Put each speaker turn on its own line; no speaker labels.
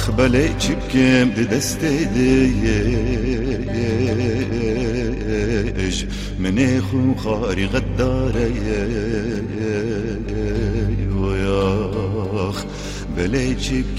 بلي تشبكم دستي ديش من خو خاري غداري وياخ بلي تشبكم